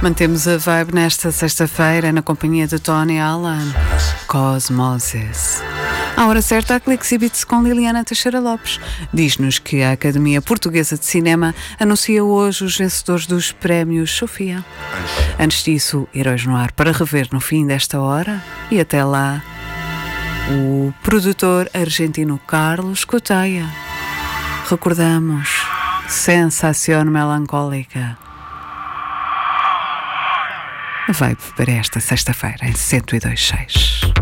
Mantemos a vibe nesta sexta-feira na companhia de Tony Allen. Cosmosis. À hora certa, a Clique Exhibit com Liliana Teixeira Lopes. Diz-nos que a Academia Portuguesa de Cinema anuncia hoje os vencedores dos prémios Sofia. Antes disso, Heróis no Ar para rever no fim desta hora. E até lá, o produtor argentino Carlos Coteia. Recordamos, Sensação Melancólica. Vai para esta sexta-feira em 102.6.